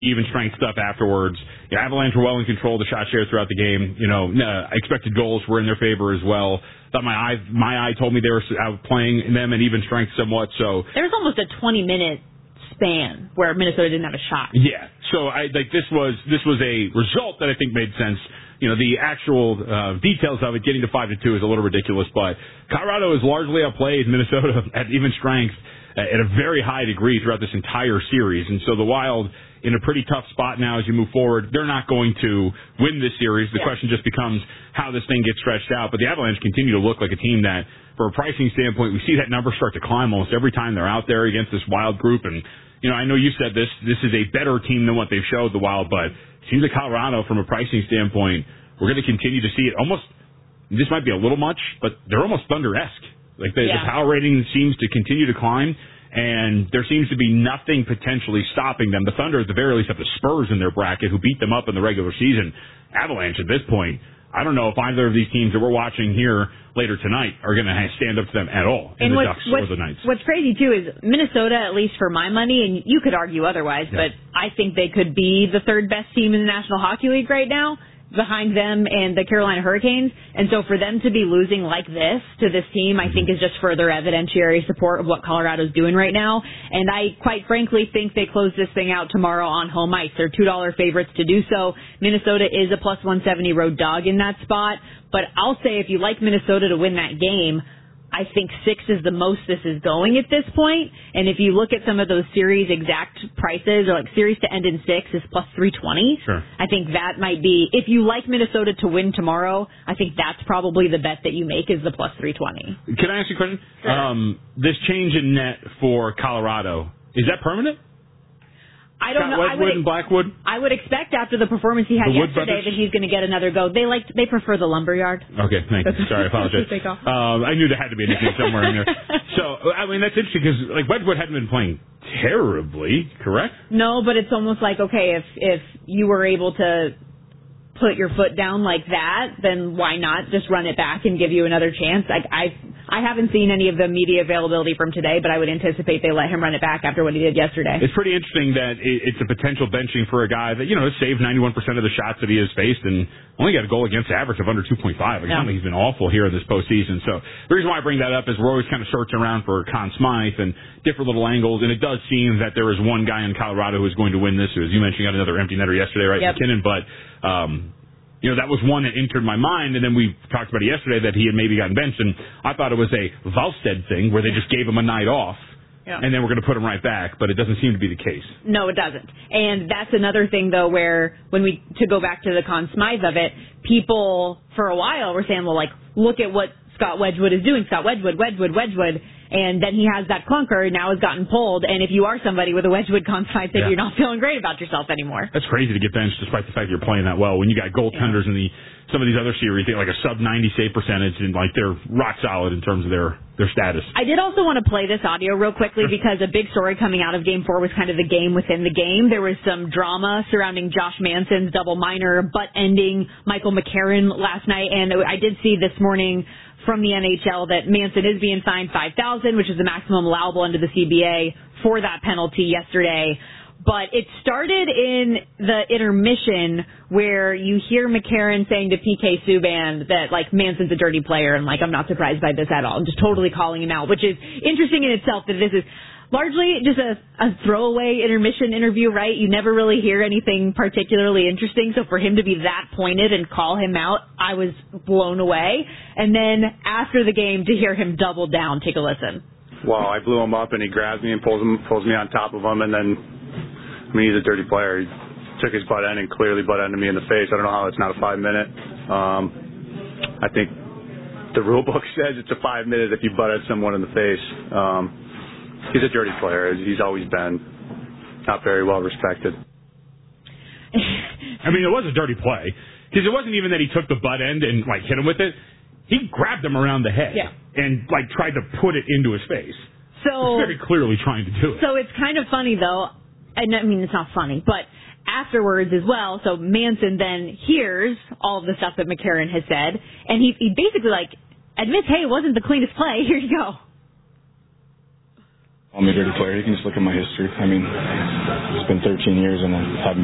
even strength stuff afterwards. Avalanche were well in control of the shot share throughout the game. Expected goals were in their favor as well. Thought my eye told me they were outplaying them and even strength somewhat. So there was almost a 20-minute span where Minnesota didn't have a shot. Yeah. So this was a result that I think made sense. The actual details of it, getting to 5-2 is a little ridiculous, but Colorado has largely outplayed Minnesota at even strength at a very high degree throughout this entire series. And so the Wild in a pretty tough spot now as you move forward. They're not going to win this series. The question just becomes how this thing gets stretched out. But the Avalanche continue to look like a team that, for a pricing standpoint, we see that number start to climb almost every time they're out there against this Wild group. And, I know you said this is a better team than what they've showed, the Wild, but it seems like Colorado, from a pricing standpoint, we're going to continue to see it almost, this might be a little much, but they're almost Thunder-esque. Like the power rating seems to continue to climb, and there seems to be nothing potentially stopping them. The Thunder, at the very least, have the Spurs in their bracket, who beat them up in the regular season. Avalanche, at this point, I don't know if either of these teams that we're watching here later tonight are going to stand up to them at all in the Ducks or the Knights. What's crazy, too, is Minnesota, at least for my money, and you could argue otherwise, but I think they could be the third best team in the National Hockey League right now, behind them and the Carolina Hurricanes. And so for them to be losing like this to this team, I think is just further evidentiary support of what Colorado's doing right now. And I quite frankly think they close this thing out tomorrow on home ice. They're $2 favorites to do so. Minnesota is a plus 170 road dog in that spot. But I'll say if you like Minnesota to win that game, I think 6 is the most this is going at this point. And if you look at some of those series exact prices, or like series to end in 6 is plus 320. Sure. I think that might be, if you like Minnesota to win tomorrow, I think that's probably the bet that you make is the plus 320. Can I ask you a question? Sure. This change in net for Colorado, is that permanent? I don't know. Wedgwood and Blackwood? I would expect after the performance he had yesterday that he's going to get another go. They prefer the Lumberyard. Okay, thank you. Sorry, I apologize. I knew there had to be a nickname somewhere in there. So, that's interesting because Wedgwood hadn't been playing terribly, correct? No, but it's almost like, okay, if you were able to put your foot down like that, then why not just run it back and give you another chance? I haven't seen any of the media availability from today, but I would anticipate they let him run it back after what he did yesterday. It's pretty interesting that it's a potential benching for a guy that, has saved 91% of the shots that he has faced and only got a goal against average of under 2.5. I think he's been awful here in this postseason. So the reason why I bring that up is we're always kind of searching around for Conn Smythe and different little angles, and it does seem that there is one guy in Colorado who is going to win this, who, as you mentioned, got another empty netter yesterday, right, McKinnon, but that was one that entered my mind, and then we talked about it yesterday that he had maybe gotten benched, and I thought it was a Valstead thing where they just gave him a night off, and then we're going to put him right back, but it doesn't seem to be the case. No, it doesn't. And that's another thing, though, where to go back to the Conn Smythe of it, people for a while were saying, well, look at what Scott Wedgwood is doing. Scott Wedgwood. And then he has that clunker, now has gotten pulled. And if you are somebody with a Wedgwood Conn Smythe, you're not feeling great about yourself anymore. That's crazy to get benched despite the fact you're playing that well. When you got goaltenders in some of these other series, they have like a sub-90 save percentage, and they're rock solid in terms of their status. I did also want to play this audio real quickly because a big story coming out of Game 4 was kind of the game within the game. There was some drama surrounding Josh Manson's double minor butt-ending Michael McCarron last night, and I did see this morning from the NHL that Manson is being fined $5,000, which is the maximum allowable under the CBA for that penalty yesterday. But it started in the intermission where you hear McCarron saying to PK Subban that, Manson's a dirty player, and, I'm not surprised by this at all, and just totally calling him out, which is interesting in itself that this is largely just a throwaway intermission interview, right? You never really hear anything particularly interesting. So for him to be that pointed and call him out, I was blown away. And then after the game, to hear him double down, take a listen. Well, I blew him up, and he grabs me and pulls me on top of him. And then, he's a dirty player. He took his butt end and clearly butt ended me in the face. I don't know how it's not a 5-minute. I think the rule book says it's a 5-minute if you butt at someone in the face. He's a dirty player. He's always been not very well respected. It was a dirty play because it wasn't even that he took the butt end and hit him with it. He grabbed him around the head and tried to put it into his face. So he's very clearly trying to do it. So it's kind of funny though. And it's not funny, but afterwards as well. So Manson then hears all of the stuff that McCarron has said, and he basically admits, hey, it wasn't the cleanest play. Here you go. I'm a dirty player. You can just look at my history. I mean, it's been 13 years and I haven't